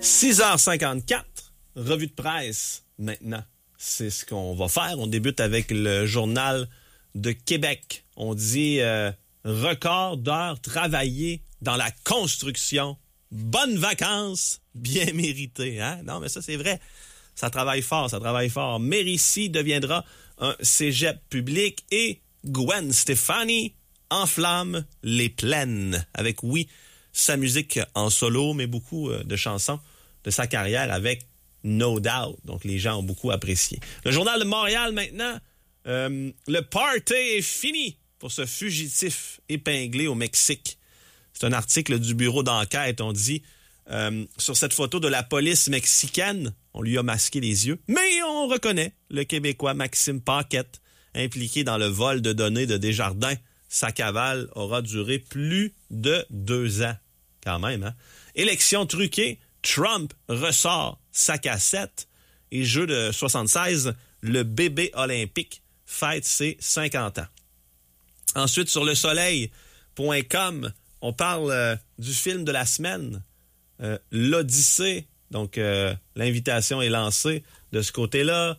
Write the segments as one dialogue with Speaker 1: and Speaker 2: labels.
Speaker 1: 6h54, revue de presse maintenant. C'est ce qu'on va faire. On débute avec le Journal de Québec. On dit record d'heures travaillées dans la construction. Bonnes vacances, bien méritées. Hein? Non, mais ça, c'est vrai. Ça travaille fort, ça travaille fort. Mérici deviendra un cégep public et Gwen Stefani enflamme les plaines. Avec, oui, sa musique en solo, mais beaucoup de chansons de sa carrière avec No Doubt. Donc, les gens ont beaucoup apprécié. Le Journal de Montréal, maintenant, le party est fini pour ce fugitif épinglé au Mexique. C'est un article du bureau d'enquête. On dit, sur cette photo de la police mexicaine, on lui a masqué les yeux, mais on reconnaît le Québécois Maxime Paquette, impliqué dans le vol de données de Desjardins. Sa cavale aura duré plus de 2 ans. Quand même, hein? Élection truquée, Trump ressort sa cassette et jeu de 76, le bébé olympique fête ses 50 ans. Ensuite, sur le soleil.com, on parle du film de la semaine, l'Odyssée. Donc, l'invitation est lancée de ce côté-là.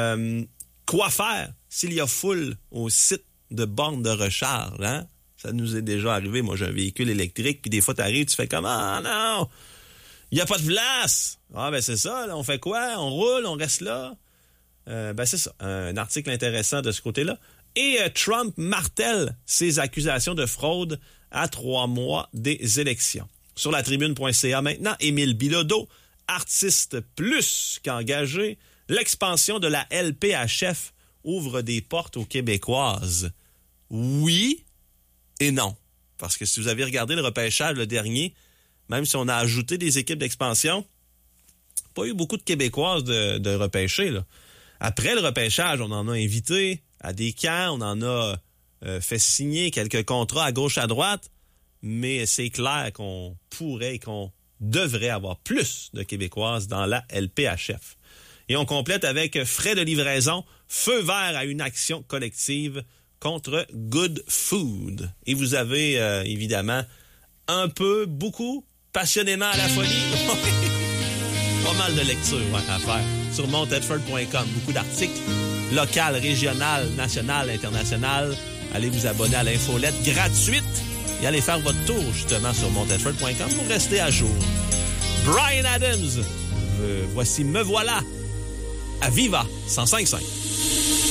Speaker 1: Quoi faire s'il y a foule au site de bornes de recharge, hein? Ça nous est déjà arrivé. Moi, j'ai un véhicule électrique, puis des fois, t'arrives, tu fais comme « Ah non! Il n'y a pas de place! » Ah, ben c'est ça, là, on fait quoi? On roule, on reste là? Ben c'est ça, un article intéressant de ce côté-là. Et Trump martèle ses accusations de fraude à 3 mois des élections. Sur la tribune.ca maintenant, Émile Bilodeau, artiste plus qu'engagé, l'expansion de la LPHF ouvre des portes aux Québécoises. Oui et non. Parce que si vous avez regardé le repêchage, le dernier, même si on a ajouté des équipes d'expansion, pas eu beaucoup de Québécoises de repêcher, là. Après le repêchage, on en a invité à des camps, on en a fait signer quelques contrats à gauche, à droite, mais c'est clair qu'on pourrait et qu'on devrait avoir plus de Québécoises dans la LPHF. Et on complète avec frais de livraison, feu vert à une action collective contre Good Food. Et vous avez évidemment un peu, beaucoup, passionnément à la folie, pas mal de lectures à faire sur montedford.com. Beaucoup d'articles, local, régional, national, international. Allez vous abonner à l'infolette gratuite et allez faire votre tour justement sur montedford.com pour rester à jour. Bryan Adams, voici Me Voilà à Viva 105.5.